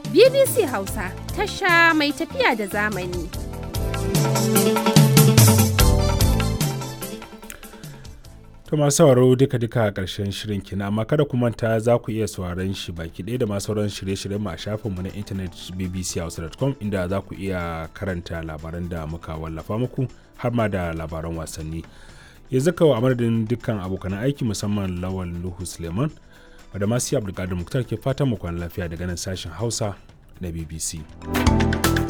BBC Hausa, tasha mai tafiya da zamani. To masu sauraro duka a ƙarshen shirin kina, amma kada ku manta za ku iya sauraron shi baki ɗaya da ma sauran shirye-shiryen mu a shafinmu na intanet bbchausa.com, inda za ku iya karanta labaran da muka wallafa muku har ma da labaran wasanni. Yanzu kawo a madadin dukkan abokan aiki musamman Lawal Nuhu Suleiman da masu Abdulkadir Muktar ke fatan mu kwana lafiya daga nan sashen Hausa na BBC.